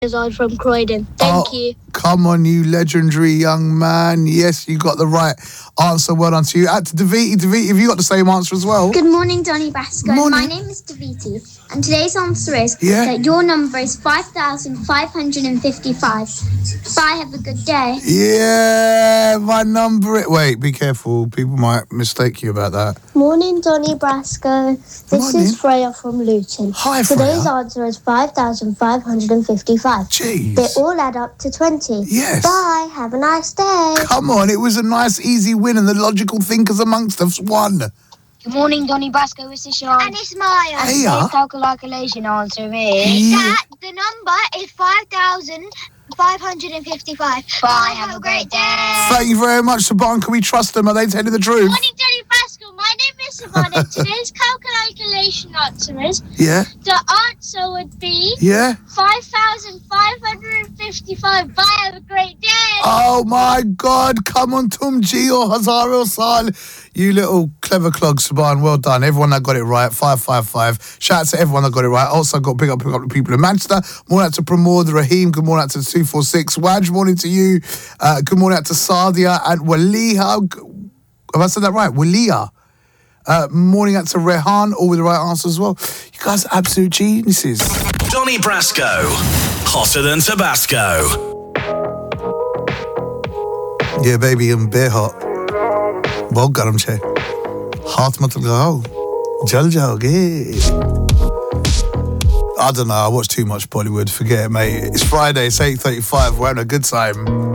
years old from Croydon. Thank you. Come on, you legendary young man. Yes, you got the right answer. Well done to you. Out to Daviti. Daviti, have you got the same answer as well? Good morning, Donny Brasco. Morning. My name is Daviti, and today's answer is Yeah. that your number is 5,555. Bye, have a good day. Yeah, my number. Wait, be careful. People might mistake you about that. Morning, Donny Brasco. This Morning. is Freya from Luton. Hi, Today's Freya. answer is 5,555. Jeez. They all add up to 20. Yes. Bye, have a nice day. Come on, it was a nice, easy win, and the logical thinkers amongst us won. Good morning, Donny Brasco. This is Sean. And it's Maya. And Hiya. today's calculation answer is... Yeah. The number is 5,555. Bye, have a great day. Thank you very much, Saban. Can we trust them? Are they telling the truth? Morning, Donny Brasco. My name is Savannah. Today's calculation answer is Yeah? the answer would be Yeah? 5,555. Bye, have a great day. Oh my God, come on, Tumji or Hazar or Sal. You little clever clog, Saban. Well done. Everyone that got it right, 555. Shout out to everyone that got it right. Also got big up the people in Manchester. Morning out to Pramod, Raheem. Good morning out to 246. Waj, morning to you. Good morning out to Sadia and Waliha. Have I said that right? Walia. Morning out to Rehan, all with the right answer as well. You guys are absolute geniuses. Donny Brasco, hotter than Tabasco. Yeah, baby, I'm bare hot. बहुत गर्म छे हाथ मत लगाओ जल जाओगे. I don't know, I watch too much Bollywood, forget it, mate. It's Friday, it's 8:35, we're having a good time.